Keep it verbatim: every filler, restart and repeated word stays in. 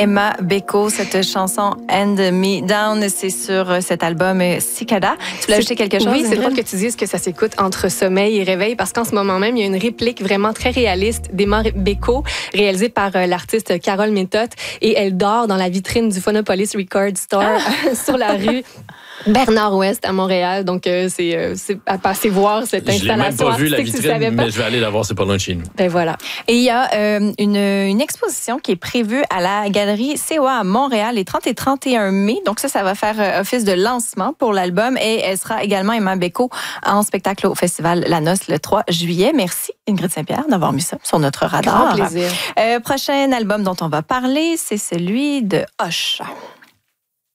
Emma Beko, cette chanson End Me Down, c'est sur cet album Cicada. Tu voulais ajouter quelque chose? Oui, c'est Ingrid? drôle que tu dises que ça s'écoute entre sommeil et réveil parce qu'en ce moment même, il y a une réplique vraiment très réaliste d'Emma Beko réalisée par l'artiste Carole Méthode et elle dort dans la vitrine du Phonopolis Record Store ah! sur la rue Bernard-Ouest à Montréal. Donc, euh, c'est, euh, c'est à passer voir cette je installation. Je l'ai même pas vu, la vitrine, mais je vais aller la voir, c'est pas loin de chez nous. Ben voilà. Et il y a euh, une, une exposition qui est prévue à la galerie C O A à Montréal les trente et trente et un mai. Donc ça, ça va faire euh, office de lancement pour l'album et elle sera également, Emma Beko, en spectacle au Festival La Noce le trois juillet. Merci Ingrid Saint-Pierre d'avoir mis ça sur notre radar. Grand plaisir. Euh, prochain album dont on va parler, c'est celui de Hoche.